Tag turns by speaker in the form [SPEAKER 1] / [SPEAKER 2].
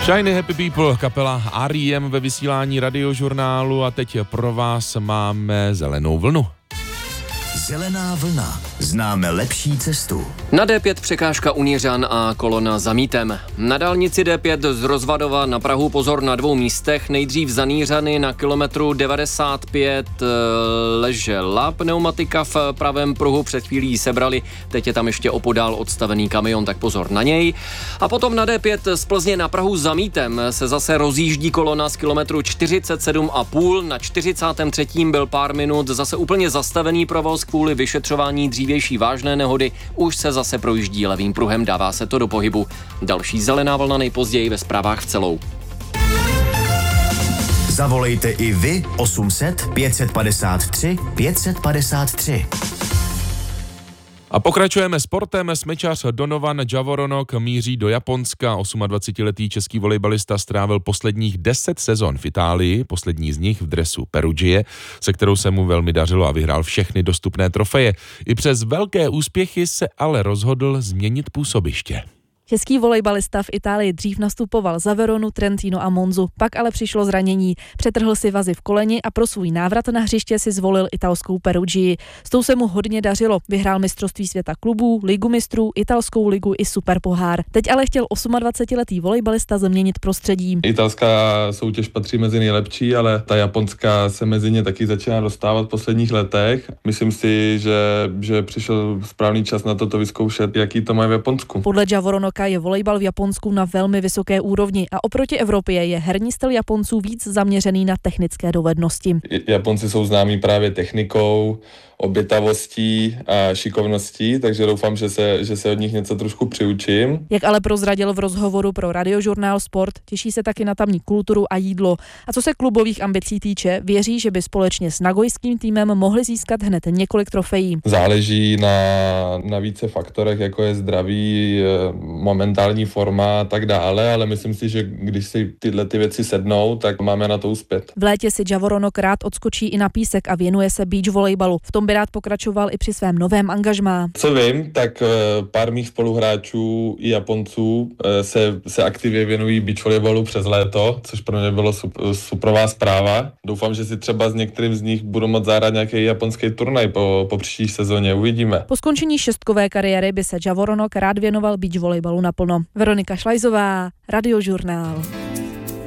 [SPEAKER 1] Shiny Happy People, kapela R.E.M. ve vysílání Radiožurnálu a teď pro vás máme Zelenou vlnu.
[SPEAKER 2] Zelená vlna. Známe lepší cestu.
[SPEAKER 3] Na D5 překážka u Nířan a kolona za Mítem. Na dálnici D5 z Rozvadova na Prahu pozor na 2 místech. Nejdřív za Nířany na kilometru 95 ležela pneumatika v pravém pruhu. Před chvílí sebrali, teď je tam ještě opodál odstavený kamion, tak pozor na něj. A potom na D5 z Plzně na Prahu za Mítem se zase rozjíždí kolona z kilometru 47,5. Na 43. byl pár minut zase úplně zastavený provoz kvůli vyšetřování dřívější vážné nehody. Už se zase projíždí levým pruhem, dává se to do pohybu. Další zelená vlna nejpozději ve zprávách v celou.
[SPEAKER 2] Zavolejte i vy 800 553 553.
[SPEAKER 1] A pokračujeme sportem. Smečař Donovan Javoronnok míří do Japonska. 28letý český volejbalista strávil posledních 10 sezon v Itálii, poslední z nich v dresu Perugie, se kterou se mu velmi dařilo a vyhrál všechny dostupné trofeje. I přes velké úspěchy se ale rozhodl změnit působiště.
[SPEAKER 4] Český volejbalista v Itálii dřív nastupoval za Veronu, Trentino a Monzu, pak ale přišlo zranění. Přetrhl si vazy v koleni a pro svůj návrat na hřiště si zvolil italskou Perugii. S tou se mu hodně dařilo. Vyhrál mistrovství světa klubů, ligu mistrů, italskou ligu i superpohár. Teď ale chtěl 28letý volejbalista změnit prostředí.
[SPEAKER 5] Italská soutěž patří mezi nejlepší, ale ta japonská se mezi ně taky začíná dostávat v posledních letech. Myslím si, že přišel správný čas na to vyzkoušet, jaký to má v Japonsku.
[SPEAKER 4] Podle Javoronnoka je volejbal v Japonsku na velmi vysoké úrovni a oproti Evropě je herní styl Japonců víc zaměřený na technické dovednosti.
[SPEAKER 5] Japonci jsou známí právě technikou, obětavostí a šikovností, takže doufám, že se od nich něco trošku přiučím.
[SPEAKER 4] Jak ale prozradil v rozhovoru pro Radiožurnál Sport, těší se taky na tamní kulturu a jídlo. A co se klubových ambicí týče, věří, že by společně s nagojským týmem mohli získat hned několik trofejí.
[SPEAKER 5] Záleží na více faktorech, jako je zdraví, momentální forma a tak dále, ale myslím si, že když si tyhle věci sednou, tak máme na to uspět.
[SPEAKER 4] V létě si Javoronnok rád odskočí i na písek a věnuje se beach volejbalu. V tom by rád pokračoval i při svém novém angažmá.
[SPEAKER 5] Co vím, tak pár mých spoluhráčů i Japonců se aktivně věnují beach volejbalu přes léto, což pro mě bylo superová zpráva. Doufám, že si třeba s některým z nich budu moct zahrát nějaký japonský turnaj po příští sezóně. Uvidíme.
[SPEAKER 4] Po skončení šestkové kariéry by se Javoronnok rád věnoval beach volejbalu naplno. Veronika Šlajzová, Radiožurnál.